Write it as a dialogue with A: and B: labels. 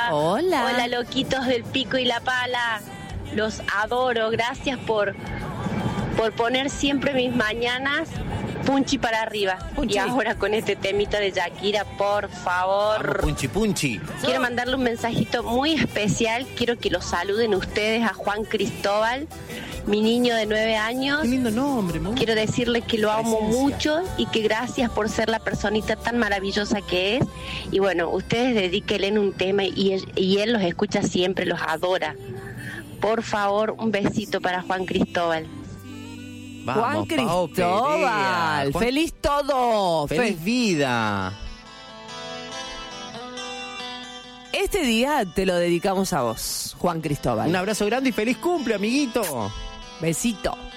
A: Hola.
B: Hola, loquitos del pico y la pala. Los adoro. Gracias por poner siempre mis mañanas punchi para arriba.
A: Punchi.
B: Y ahora con este temita de Shakira, por favor.
C: Vamos, punchi, punchi.
B: Quiero mandarle un mensajito muy especial. Quiero que lo saluden ustedes a Juan Cristóbal, mi niño de 9 años.
C: Qué lindo nombre, me gusta.
B: Quiero decirle que lo amo
C: Presencia.
B: mucho y que gracias por ser la personita tan maravillosa que es. Y bueno, ustedes dedíquenle un tema y él los escucha siempre, los adora. Por favor, un besito para Juan Cristóbal.
C: Vamos,
A: Juan
C: Pao
A: Cristóbal.
C: Perea. Juan-
A: Feliz todo.
C: Feliz vida.
A: Este día te lo dedicamos a vos, Juan Cristóbal.
C: Un abrazo grande y feliz cumple, amiguito.
A: Besito.